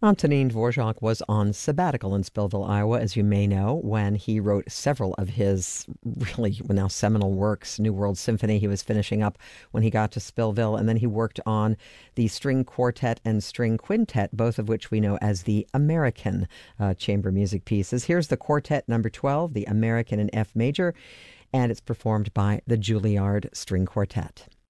Antonin Dvorak was on sabbatical in Spillville, Iowa, as you may know, when he wrote several of his really now seminal works. New World Symphony he was finishing up when he got to Spillville, and then he worked on the string quartet and string quintet, both of which we know as the American chamber music pieces. Here's the quartet number 12, the American in F major, and it's performed by the Juilliard String Quartet.